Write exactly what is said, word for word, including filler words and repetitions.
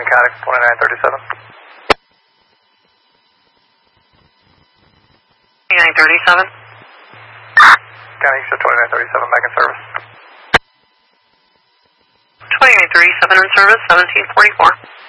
Mechanics twenty-nine thirty-seven. twenty-nine thirty-seven. Mechanics twenty-nine thirty-seven back in service. twenty-nine thirty-seven in service, seventeen forty-four.